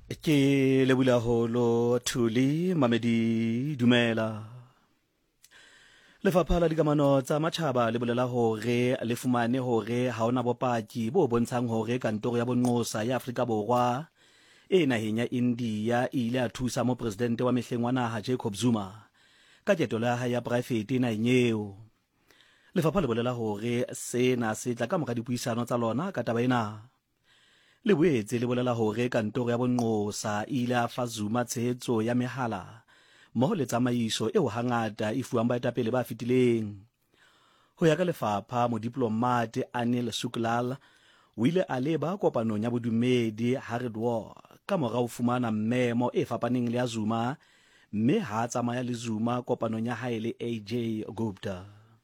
Ke lebula holo Thuli Mamedi dumela. Lefapha la dikamano tsa matjhaba le bolela hore le fumane hore ha ona bopaki bo bontshang hore kantoro ya bonqosa ya Afrika Borwa e naheng ya India ile a thusa mo presidente wa mehleng wa naha Jacob Zuma ka ketelo ya hae ya private naheng eo. Lefapha le bolela hore sena se tla ka mora dipuisano tsa lona ka taba ena. Le boetse le bolela hore kantoro ya bonqosa ile a fa Zuma tshehetso ya mehala mmoho le tsamaiso eo hangata e fuwang baetapele ba fetileng. Ho ya ka lefapha, modiplomate Anil Suklal o ile a leba kopanong ya bodumedi Haridwar ka mora ho fumana mmemo e fapaneng le ya Zuma, mme ha tsamaya le Zuma kopanong ya hae le AJ Gupta.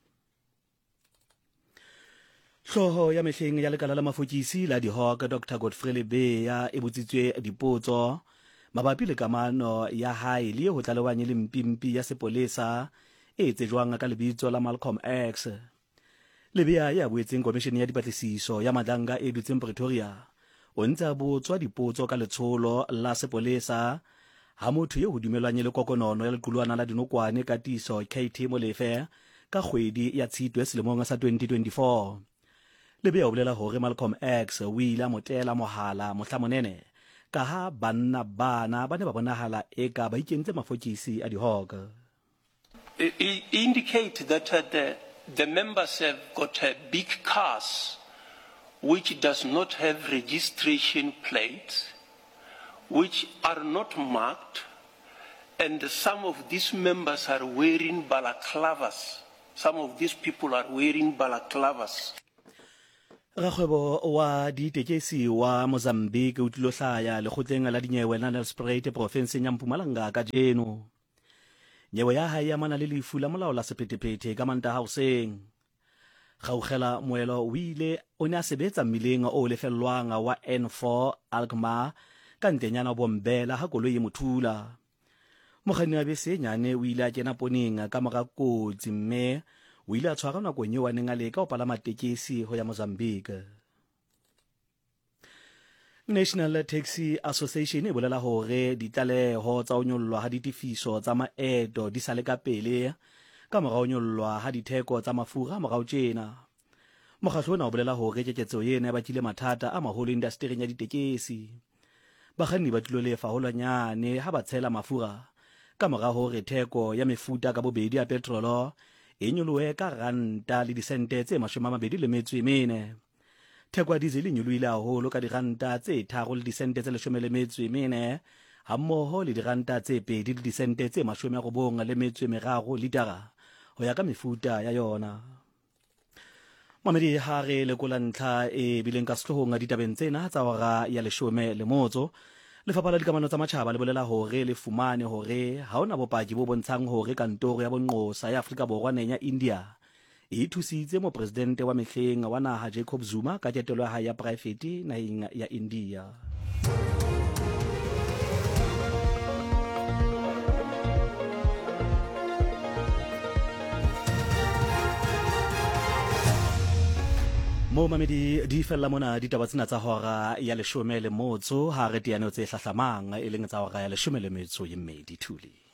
Hloho ya mehleng ya lekala la mafokisi la dihawk Dr Godfrey Lebeya e botsitswe dipotso mabapi le kamano ya hae le ho tlalewanye le mpimpi ya sepolesa e tsejwang ka lebitso la Malcolm X. Lebeya ya boetseng komishene ya dipatlisiso ya Madlanga e dutseng Pretoria o ntse a botswa dipotso ka letsholo la sepolesa ha motho eo ho dumelwang le kokonono ya lequlwana la dinokwane Katiso KT Molefe ka kgwedi ya Tshitwe selemong sa 2024. Lebeya o bolela hore Malcolm X o ile a motela mohala mohlamonene ka ha banna bana ba ne ba bonahala eka ba ikentse mafokisi a dihawk. Indicate that the members have got big cars which does not have registration plates, which are not marked, and some of these members are wearing balaclavas. Some of these people are wearing balaclavas. Rakgwebo wa ditekesi wa Mozambique o tlilo hlaya lekgotleng la dinyewe la Nelspruit provinseng ya Mpumalanga ka jeno. Nyewe ya hae ya mana le lefu la molao la sephethephethe ka Mantaha hoseng. Kgaugela Moelo o ile o ne a sebetsa mmileng o lefellwang wa N4 Alkmaar ka ntenyana Bombela ha koloi e mothula. Mokganni wa bese nyane o ile a kena poneng ka mora kotsi, mme o ile a tshwara nakong eo a neng a leka ho palama tekesi ho ya Mozambique. National Taxi Association e bolela hore ditlaleho tsa ho nyollwa ha ditifiso tsa maeto di sa le ka pele ka mora ho nyollwa ha ditheko tsa mafura morao tjena. Mokgatlo ona o bolela hore keketseho ena e bakile mathata a maholo indastering ya ditekesi. Bakganni ba tlilo lefa holwanyane ha ba tshela mafura ka mora hore theko ya mefuta ka bobedi ya petrolo e nyolohe ka ranta le disente tse 24. Theko ya diesel e nyolohile haholo ka diranta tse 3 le disente tse 14 hammoho le diranta tse 2 le disente tse 93 litara ho ya ka mefuta ya yona. Mamedi ha re lekola ntlha e bileng ka sehlohong a ditabeng tsena tsa hora ya 10. Lefapha la dikamano tsa matjhaba le bolela hore le fumane hore ha ona bopaki bo bontshang hore kantoro ya bonqosa ya Afrika Borwa neng ya India e thusitse mo presidente wa mehleng wa naha Jacob Zuma ka ketelo ya hae ya private naheng ya India. Mo mamedi di fella mona ditaba tsena tsa hora ya 10 ha re teane tse hlahlamang e leng tsa hora ya 12 Thuli.